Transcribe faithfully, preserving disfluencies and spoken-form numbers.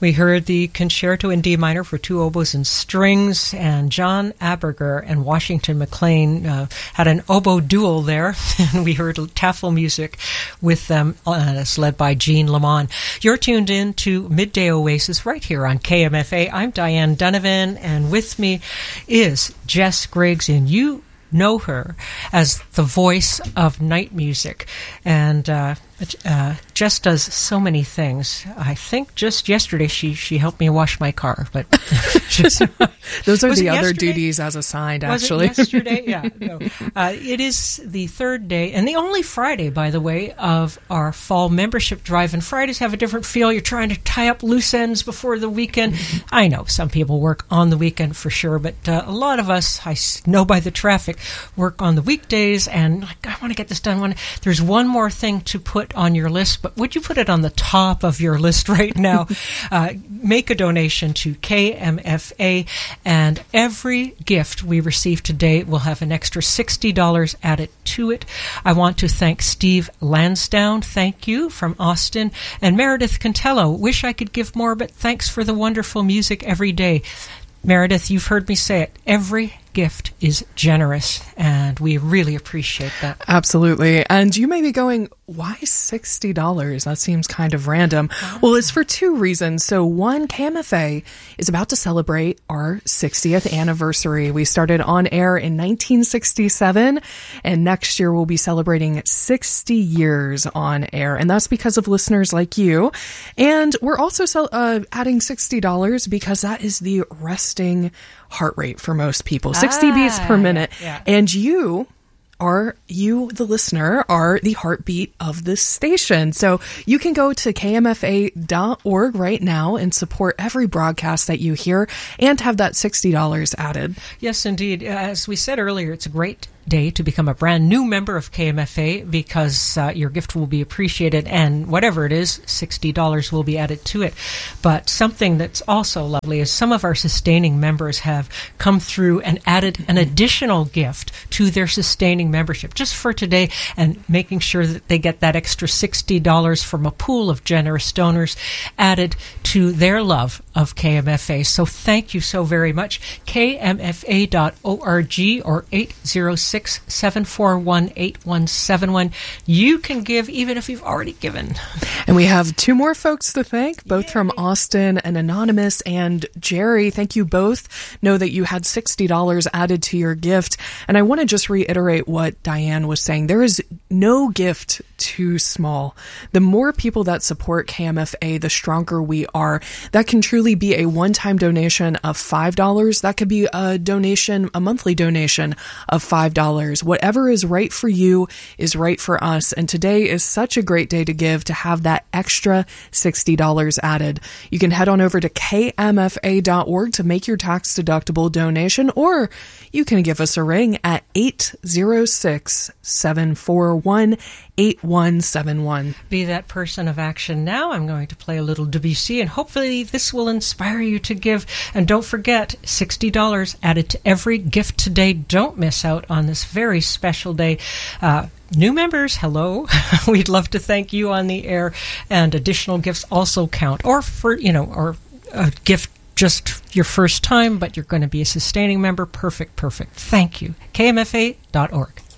We heard the Concerto in D minor for two oboes and strings, and John Aberger and Washington McLean uh, had an oboe duel there, and we heard taffel music with them, uh, it's led by Jean Lamont. You're tuned in to Midday Oasis right here on K M F A. I'm Diane Donovan, and with me is Jess Griggs, and you know her as the voice of night music. And uh, uh, Jess does so many things. I think just yesterday she, she helped me wash my car. But just, those are the other yesterday? duties as assigned, Was actually. it yesterday? Yeah. No. Uh, it is the third day, and the only Friday, by the way, of our fall membership drive. And Fridays have a different feel. You're trying to tie up loose ends before the weekend. I know some people work on the weekend for sure, but uh, a lot of us, I know by the traffic, work on the weekdays, and like, I want to get this done. I wanna... There's one more thing to put on your list, but would you put it on the top of your list right now? uh, make a donation to K M F A, and every gift we receive today will have an extra sixty dollars added to it. I want to thank Steve Lansdowne, thank you, from Austin, and Meredith Cantello. Wish I could give more, but thanks for the wonderful music every day. Meredith, you've heard me say it. Every gift is generous, and we really appreciate that. Absolutely. And you may be going, why sixty dollars? That seems kind of random. Oh. Well, it's for two reasons. So one, K M F A is about to celebrate our sixtieth anniversary. We started on air in nineteen sixty-seven, and next year we'll be celebrating sixty years on air. And that's because of listeners like you. And we're also uh, adding sixty dollars because that is the resting heart rate for most people, sixty ah, beats per minute. Yeah. And you are, you, the listener, are the heartbeat of this station. So you can go to K M F A dot org right now and support every broadcast that you hear and have that sixty dollars added. Yes, indeed. As we said earlier, it's a great day to become a brand new member of K M F A because uh, your gift will be appreciated, and whatever it is, sixty dollars will be added to it. But something that's also lovely is some of our sustaining members have come through and added an additional gift to their sustaining membership just for today, and making sure that they get that extra sixty dollars from a pool of generous donors added to their love of K M F A. So thank you so very much. K M F A dot org or eight zero six, seven four one, eight one seven one. You can give even if you've already given. And we have two more folks to thank, both Yay. From Austin and Anonymous and Jerry. Thank you both. Know that you had sixty dollars added to your gift. And I want to just reiterate what Diane was saying. There is no gift too small. The more people that support K M F A, the stronger we are. That can truly be a one-time donation of five dollars. That could be a donation, a monthly donation of five dollars. Whatever is right for you is right for us. And today is such a great day to give, to have that extra sixty dollars added. You can head on over to K M F A dot org to make your tax-deductible donation, or you can give us a ring at eight zero six, seven four one, eight one seven one. Be that person of action now. I'm going to play a little Debussy, and hopefully this will inspire you to give. And don't forget, sixty dollars added to every gift today. Don't miss out on this very special day. Uh, new members, hello. We'd love to thank you on the air, and additional gifts also count. Or for, you know, or a gift just your first time, but you're going to be a sustaining member. Perfect, perfect. Thank you. K M F A dot org.